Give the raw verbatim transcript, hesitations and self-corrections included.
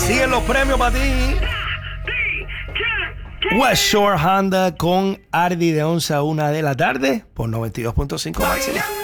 Siguen los premios para ti. West Shore Honda con Ardi de once a una de la tarde por noventa y dos punto cinco máxima.